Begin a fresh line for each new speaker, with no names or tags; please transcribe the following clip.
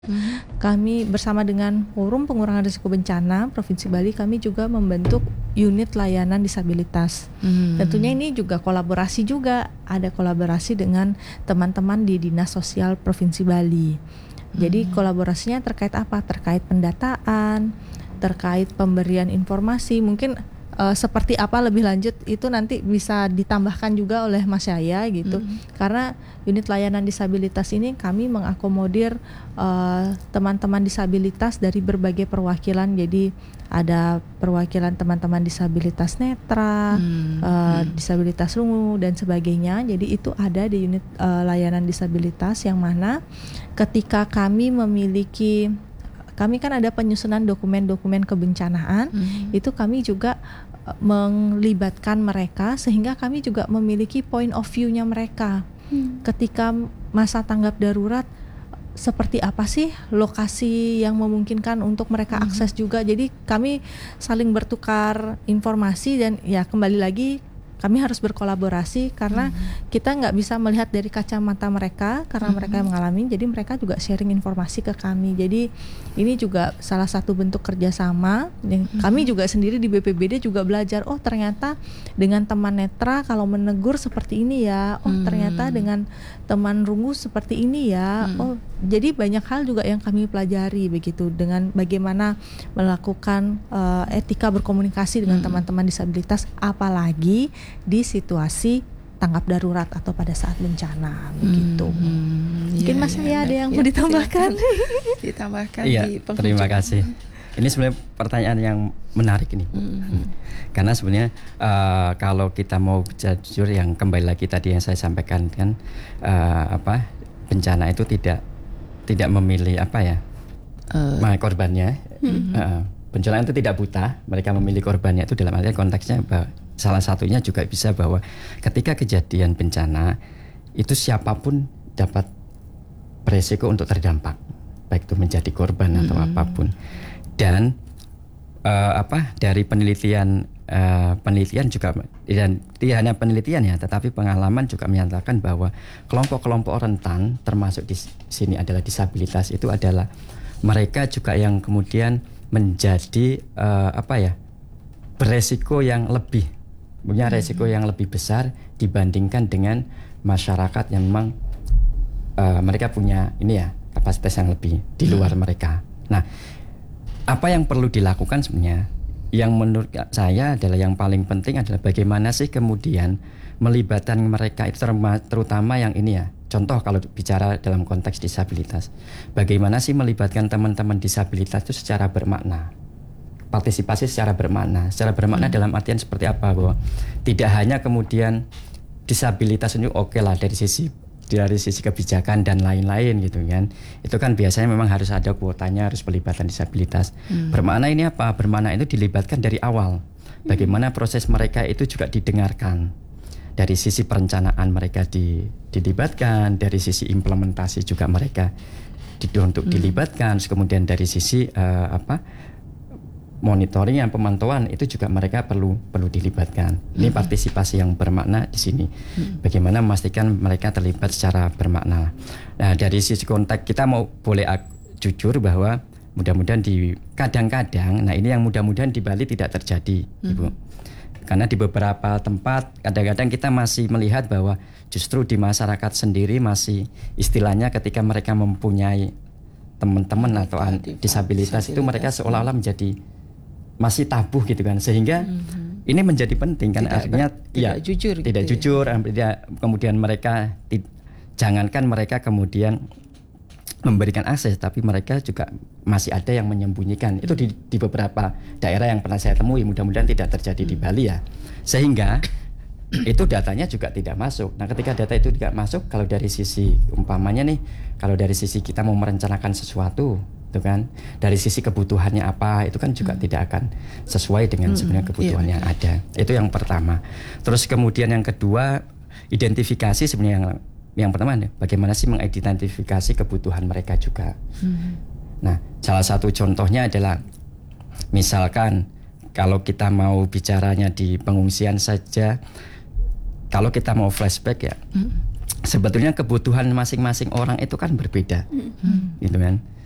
Kami bersama dengan Forum Pengurangan Risiko Bencana Provinsi Bali, kami juga membentuk unit layanan disabilitas. Tentunya ini juga kolaborasi juga, ada kolaborasi dengan teman-teman di Dinas Sosial Provinsi Bali. Jadi kolaborasinya terkait apa? Terkait pendataan, terkait pemberian informasi, mungkin seperti apa lebih lanjut itu nanti bisa ditambahkan juga oleh Mas Yaya gitu. Karena unit layanan disabilitas ini kami mengakomodir teman-teman disabilitas dari berbagai perwakilan. Jadi ada perwakilan teman-teman disabilitas netra, disabilitas rungu dan sebagainya. Jadi itu ada di unit layanan disabilitas yang mana ketika kami memiliki, kami kan ada penyusunan dokumen-dokumen kebencanaan, itu kami juga melibatkan mereka sehingga kami juga memiliki point of view-nya mereka. Ketika masa tanggap darurat, seperti apa sih lokasi yang memungkinkan untuk mereka akses juga. Jadi kami saling bertukar informasi dan ya kembali lagi kami harus berkolaborasi karena kita nggak bisa melihat dari kacamata mereka karena mereka yang mengalami, jadi mereka juga sharing informasi ke kami. Jadi ini juga salah satu bentuk kerjasama. Kami juga sendiri di BPBD juga belajar, oh ternyata dengan teman netra kalau menegur seperti ini ya, oh ternyata dengan teman rungu seperti ini ya, oh jadi banyak hal juga yang kami pelajari begitu dengan bagaimana melakukan etika berkomunikasi dengan teman-teman disabilitas, apalagi di situasi tanggap darurat atau pada saat bencana begitu. Mungkin Mas Yaya ada yang mau ditambahkan?
Ditambahkan
Iya,
di penghujung.
terima kasih. Ini sebenarnya pertanyaan yang menarik ini, karena sebenarnya kalau kita mau jujur, yang kembali lagi tadi yang saya sampaikan kan, bencana itu tidak memilih korbannya. Bencana itu tidak buta, mereka memilih korbannya itu dalam artian konteksnya bahwa salah satunya juga bisa bahwa ketika kejadian bencana itu siapapun dapat beresiko untuk terdampak, baik itu menjadi korban atau apapun. Dan dari penelitian juga, dan tidak hanya penelitian ya, tetapi pengalaman juga menyatakan bahwa kelompok-kelompok rentan termasuk di sini adalah disabilitas, itu adalah mereka juga yang kemudian menjadi beresiko yang lebih, punya resiko yang lebih besar dibandingkan dengan masyarakat yang memang mereka punya kapasitas yang lebih di luar mereka. Nah, apa yang perlu dilakukan sebenarnya, yang menurut saya adalah yang paling penting adalah bagaimana sih kemudian melibatkan mereka itu, terutama yang contoh kalau bicara dalam konteks disabilitas, bagaimana sih melibatkan teman-teman disabilitas itu secara bermakna, partisipasi secara bermakna dalam artian seperti apa, bahwa tidak hanya kemudian disabilitas itu oke lah dari sisi kebijakan dan lain-lain gitu kan. Itu kan biasanya memang harus ada kuotanya, harus pelibatan disabilitas. Bermakna ini apa? Bermakna itu dilibatkan dari awal. Bagaimana proses mereka itu juga didengarkan. Dari sisi perencanaan mereka dilibatkan, dari sisi implementasi juga mereka untuk dilibatkan, kemudian dari sisi monitoring dan pemantauan itu juga mereka perlu dilibatkan. Ini partisipasi yang bermakna di sini. Bagaimana memastikan mereka terlibat secara bermakna. Nah, dari sisi konteks kita boleh jujur bahwa mudah-mudahan kadang-kadang, nah ini yang mudah-mudahan di Bali tidak terjadi, Ibu. Karena di beberapa tempat kadang-kadang kita masih melihat bahwa justru di masyarakat sendiri masih istilahnya ketika mereka mempunyai teman-teman atau disabilitas itu mereka seolah-olah menjadi masih tabu gitu kan, sehingga ini menjadi penting kan, artinya
tidak jujur,
kemudian mereka jangankan mereka kemudian memberikan akses, tapi mereka juga masih ada yang menyembunyikan. Itu di beberapa daerah yang pernah saya temui, mudah-mudahan tidak terjadi di Bali ya, sehingga itu datanya juga tidak masuk. Nah, ketika data itu tidak masuk, kalau dari sisi umpamanya nih, kalau dari sisi kita mau merencanakan sesuatu itu kan, dari sisi kebutuhannya apa, itu kan juga tidak akan sesuai dengan sebenarnya kebutuhan yang ada. Itu yang pertama. Terus kemudian yang kedua, identifikasi sebenarnya yang pertama bagaimana sih mengidentifikasi kebutuhan mereka juga. Nah, salah satu contohnya adalah misalkan kalau kita mau bicaranya di pengungsian saja, kalau kita mau flashback ya, sebetulnya kebutuhan masing-masing orang itu kan berbeda, gitu kan.